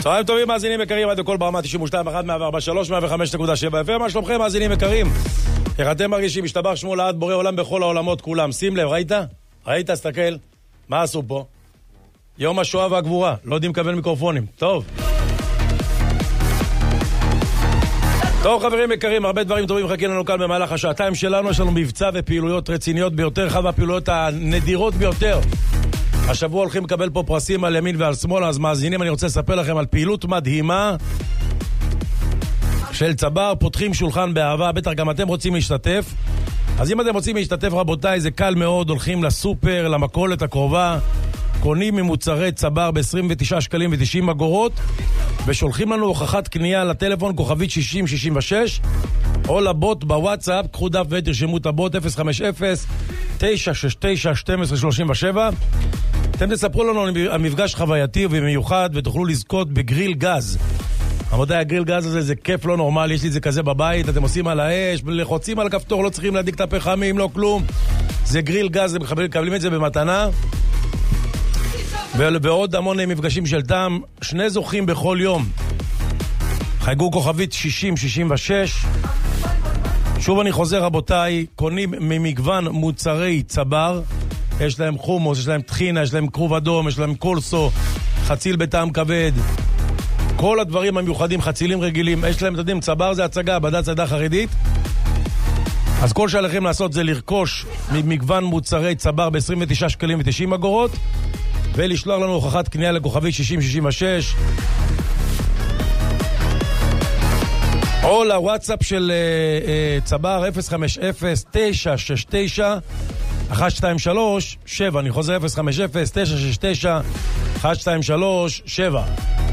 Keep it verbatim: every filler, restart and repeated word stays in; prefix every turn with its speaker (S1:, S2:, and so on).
S1: צהריים טובים, מאזינים יקרים, עד הכל ברמה תשעים ושתיים אחת מאה וארבע שלוש מאה וחמש נקודה שבע אף אם. מה שלומכם, מאזינים יקרים? איך אתם מרגישים? משתבח שמו לעד בורא עולם בכל העולמות כולם. שים לב, ראית? ראית? תסתכל. מה עשו פה? יום השואה והגבורה. לא יודעים לקבל מיקרופונים. טוב. טוב חברים יקרים, הרבה דברים טובים מחכים לנו כאן במהלך השעתיים שלנו. יש לנו מבצע ופעילויות רציניות ביותר, אחד מהפעילויות הנדירות ביותר. השבוע הולכים לקבל פה פרסים על ימין ועל שמאל, אז מאזינים, אני רוצה לספר לכם על פעילות מדהימה של צבר, פותחים שולחן באהבה, בטח גם אתם רוצים להשתתף. אז אם אתם רוצים להשתתף רבותיי, זה קל מאוד, הולכים לסופר, למכולת הקרובה, קונים ממוצרי צבר ב-עשרים ותשעה שקלים ו-תשעים אגורות, ושולחים לנו הוכחת קנייה לטלפון כוכבית שישים שישים ושש, או לבוט בוואטסאפ, קחו דף ותרשמו את הבוט אפס חמש אפס תשע שש תשע שתים עשרה שלושים ושבע. אתם תספרו לנו על מפגש חווייתי ומיוחד, ותוכלו לזכות בגריל גז. עבודה, הגריל גז הזה זה כיף לא נורמלי, יש לי את זה כזה בבית, אתם עושים על האש, לחוצים על הכפתור, לא צריכים להדליק את הפחמים, לא כלום. זה גריל גז, מקבלים את זה במתנה. ועוד המון מפגשים של טעם, שני זוכים בכל יום. חייגו כוכבית שישים שישים ושש. שוב אני חוזר רבותיי, קונים ממגוון מוצרי צבר, יש להם חומוס, יש להם טחינה, יש להם כרוב אדום, יש להם קולסו, חציל בטעם כבד, כל הדברים המיוחדים, חצילים רגילים, יש להם, אתם יודעים, צבר זה הצגה, בדת צדה חרדית. אז כל שעליכם לעשות זה לרכוש ממגוון מוצרי צבר ב-עשרים ותשעה שקלים ו-תשעים אגורות, ולשלוח לנו הוכחת קנייה לכוכבית שישים שישים ושש, או לוואטסאפ של uh, uh, צבר אפס חמש אפס תשע שש תשע אחת שתיים שלוש שבע. אני חוזר אפס חמש אפס תשע שש תשע אחת שתיים שלוש שבע.